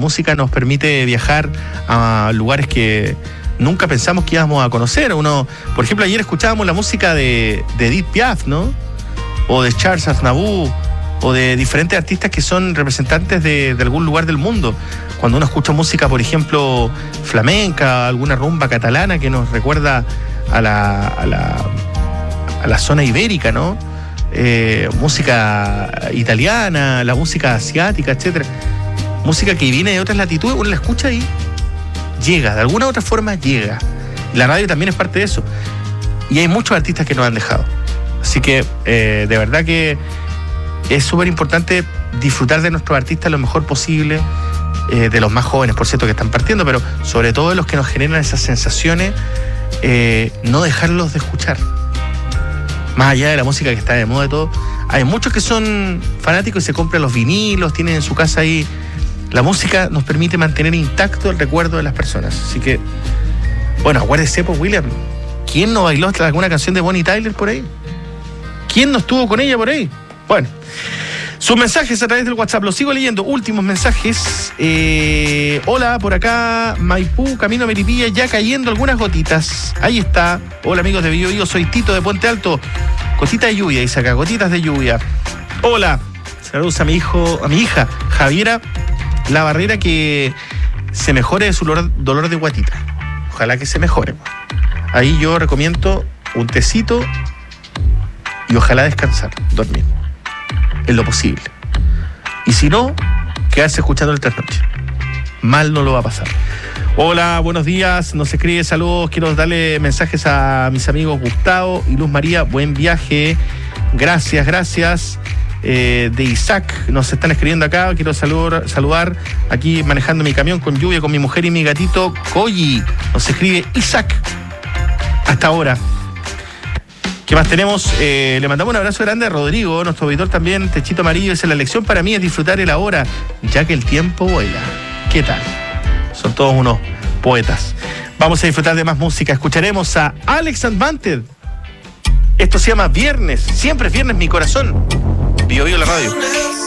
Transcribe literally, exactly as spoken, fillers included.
música nos permite viajar a lugares que nunca pensamos que íbamos a conocer. Uno, por ejemplo, ayer escuchábamos la música de, de Edith Piaf, ¿no? O de Charles Aznavour, o de diferentes artistas que son representantes de, de algún lugar del mundo. Cuando uno escucha música, por ejemplo, flamenca, alguna rumba catalana que nos recuerda a la, a la, a la zona ibérica, ¿no? Eh, música italiana, la música asiática, etcétera. Música que viene de otras latitudes, uno la escucha y llega, de alguna u otra forma llega. La radio también es parte de eso. Y hay muchos artistas que nos han dejado. Así que, eh, de verdad que es súper importante disfrutar de nuestros artistas lo mejor posible, eh, de los más jóvenes, por cierto, que están partiendo, pero sobre todo de los que nos generan esas sensaciones, eh, no dejarlos de escuchar. Más allá de la música que está de moda y todo, hay muchos que son fanáticos y se compran los vinilos, tienen en su casa ahí. La música nos permite mantener intacto el recuerdo de las personas. Así que, bueno, acuérdese, pues, William, ¿quién no bailó hasta alguna canción de Bonnie Tyler por ahí? ¿Quién no estuvo con ella por ahí? Bueno, sus mensajes a través del WhatsApp, los sigo leyendo. Últimos mensajes. Eh, hola, por acá, Maipú, camino a Melipilla, ya cayendo algunas gotitas. Ahí está. Hola, amigos de Bio Bio, soy Tito de Puente Alto. Gotita de lluvia, dice acá, gotitas de lluvia. Hola, saludos a mi hijo, a mi hija, Javiera La Barrera, que se mejore de su dolor, dolor de guatita. Ojalá que se mejore. Ahí yo recomiendo un tecito y ojalá descansar, dormir. En lo posible. Y si no, quedarse escuchando el trasnoche. Mal no lo va a pasar. Hola, buenos días. Nos escribe saludos. Quiero darle mensajes a mis amigos Gustavo y Luz María. Buen viaje. Gracias, gracias. Eh, de Isaac, nos están escribiendo acá. Quiero saludar, saludar aquí manejando mi camión con lluvia con mi mujer y mi gatito Koji. Nos escribe Isaac. Hasta ahora. ¿Qué más tenemos? Eh, le mandamos un abrazo grande a Rodrigo, nuestro auditor también, Techito Amarillo. Dice, la lección para mí es disfrutar el ahora, ya que el tiempo vuela. ¿Qué tal? Son todos unos poetas. Vamos a disfrutar de más música. Escucharemos a Alex Advanted. Esto se llama Viernes. Siempre es viernes mi corazón. Bio Bio la radio.